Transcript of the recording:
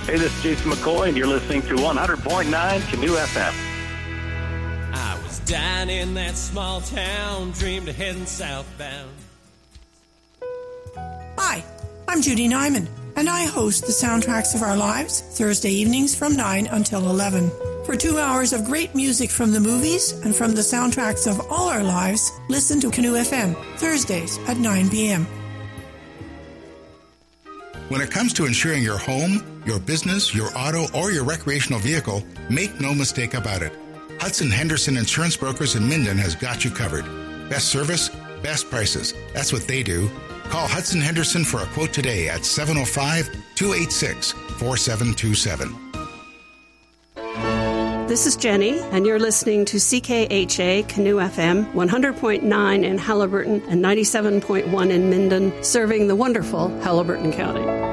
Hey, this is Jason McCoy, and you're listening to 100.9 Canoe FM. I was down in that small town, dreamed of heading southbound. Hi, I'm Judy Nyman, and I host the Soundtracks of Our Lives, Thursday evenings from 9 until 11. For 2 hours of great music from the movies and from the soundtracks of all our lives, listen to Canoe FM, Thursdays at 9 p.m. When it comes to insuring your home, your business, your auto, or your recreational vehicle, make no mistake about it. Hudson Henderson Insurance Brokers in Minden has got you covered. Best service, best prices. That's what they do. Call Hudson Henderson for a quote today at 705-286-4727. This is Jenny, and you're listening to CKHA Canoe FM, 100.9 in Haliburton and 97.1 in Minden, serving the wonderful Haliburton County.